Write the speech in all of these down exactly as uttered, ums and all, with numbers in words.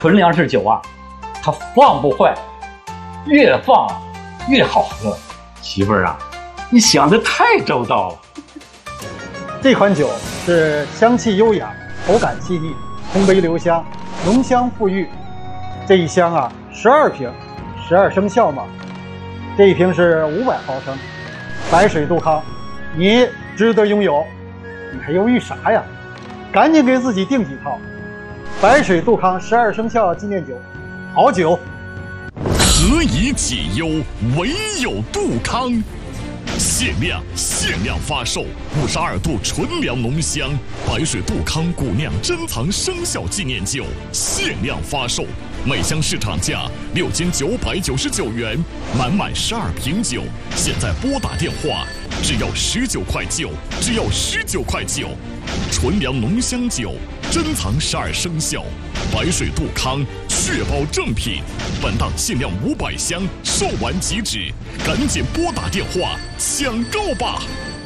纯粮食酒啊，它放不坏，越放越好喝。媳妇儿啊，你想得太周到了。 这款酒是香气优雅，口感细腻，通杯留香，浓香馥郁。这一箱啊，十二瓶，十二生肖嘛。这一瓶是五百毫升，白水杜康，你值得拥有。你还犹豫啥呀？赶紧给自己订几套。白水杜康十二生肖纪念酒，好酒。 何以解忧，唯有杜康。限量限量发售五十二度纯粮浓香白水杜康古酿珍藏生肖纪念酒，限量发售，每箱市场价六千九百九十九元，满满十二瓶酒，现在拨打电话，只要十九块九，只要十九块九。纯粮浓香酒，珍藏十二生肖，白水杜康，确保正品。本档限量五百箱，售完即止，赶紧拨打电话抢购吧！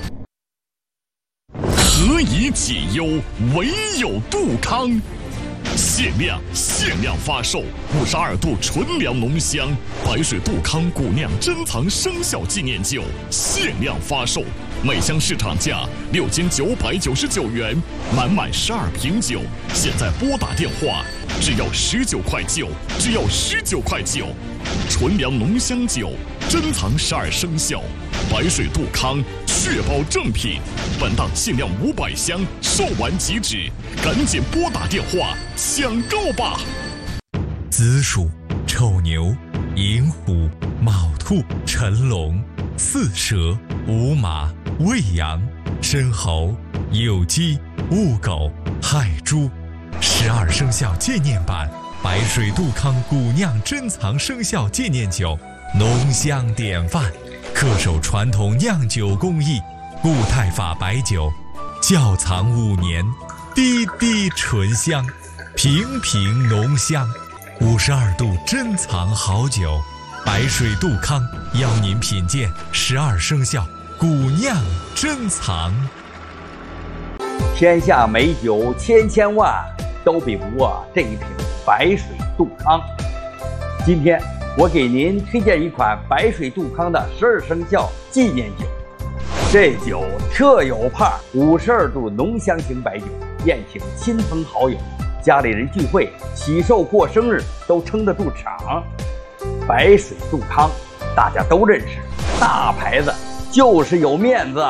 何以解忧，唯有杜康。限量限量发售五十二度纯粮浓香白水杜康古酿珍藏生肖纪念酒，限量发售，每箱市场价六千九百九十九元，满满十二瓶酒，现在拨打电话，只要十九块九，只要十九块九。纯粮浓香酒，珍藏十二生肖，白水杜康，确保正品。本档限量五百箱，售完即止，赶紧拨打电话抢购吧！ 子鼠、丑牛、寅虎、卯兔、辰龙、巳蛇、午马、未羊、申猴、酉鸡、戊狗、亥猪，十二生肖纪念版白水杜康古酿珍藏生肖纪念酒，浓香典范，恪守传统酿酒工艺，固态法白酒，窖藏五年，滴滴醇香，瓶瓶浓香，五十二度珍藏好酒，白水杜康邀您品鉴十二生肖古酿珍藏。 天下美酒千千万，都比不过这一瓶白水杜康。今天我给您推荐一款白水杜康的十二生肖纪念酒。这酒特有派，五十二度浓香型白酒，宴请亲朋好友，家里人聚会、喜寿过生日都撑得住场。白水杜康大家都认识，大牌子就是有面子。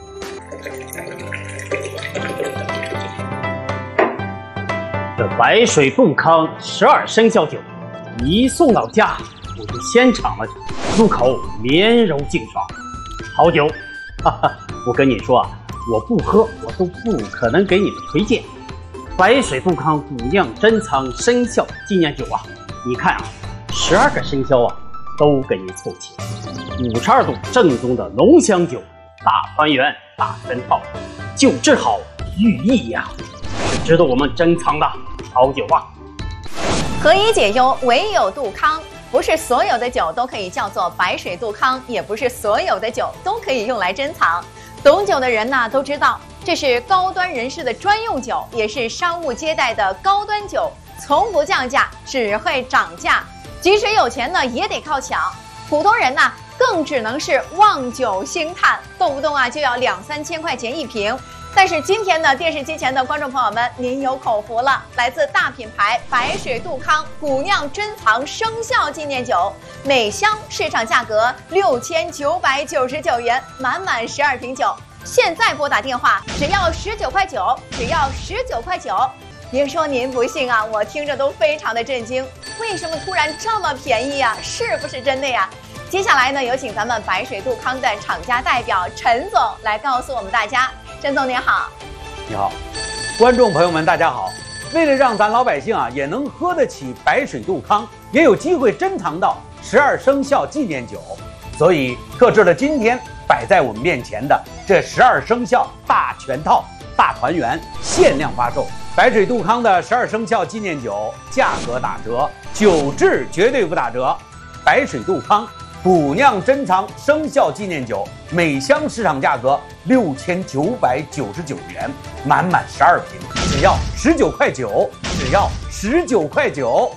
这白水杜康十二生肖酒，一送到家我就先尝了尝，入口绵柔净爽，好酒。哈哈，我跟你说啊，我不喝我都不可能给你们推荐。白水杜康古酿珍藏生肖纪念酒啊，你看啊，十二个生肖啊都给你凑齐，五十二度正宗的浓香酒，大团圆大全套，酒质好寓意呀、啊，是值得我们珍藏的好酒啊。 何以解忧，唯有杜康。不是所有的酒都可以叫做白水杜康，也不是所有的酒都可以用来珍藏。懂酒的人呢都知道，这是高端人士的专用酒，也是商务接待的高端酒，从不降价，只会涨价。即使有钱呢，也得靠抢。普通人呢，更只能是望酒兴叹，动不动啊就要两三千块钱一瓶。但是今天呢，电视机前的观众朋友们，您有口福了！来自大品牌白水杜康古酿珍藏生肖纪念酒，每箱市场价格六千九百九十九元，满满十二瓶酒。现在拨打电话，只要十九块九，只要十九块九。别说您不信啊，我听着都非常的震惊，为什么突然这么便宜啊？是不是真的呀？接下来呢，有请咱们白水杜康的厂家代表陈总来告诉我们大家。陈总您好。 你好，观众朋友们大家好。为了让咱老百姓啊也能喝得起白水杜康，也有机会珍藏到十二生肖纪念酒，所以特制了今天摆在我们面前的这十二生肖大全套大团圆限量发售。白水杜康的十二生肖纪念酒价格打折，酒质绝对不打折。白水杜康古酿珍藏生肖纪念酒，每箱市场价格六千九百九十九元，满满十二瓶，只要十九块九。 只要十九块九。